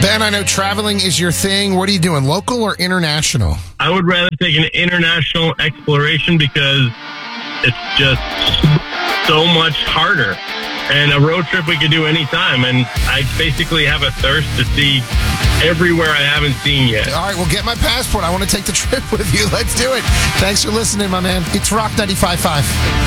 Ben, I know traveling is your thing. What are you doing, local or international? I would rather take an international exploration because it's just so much harder. And a road trip we could do anytime. And I basically have a thirst to see everywhere I haven't seen yet. All right, well, get my passport. I want to take the trip with you. Let's do it. Thanks for listening, my man. It's Rock 95.5.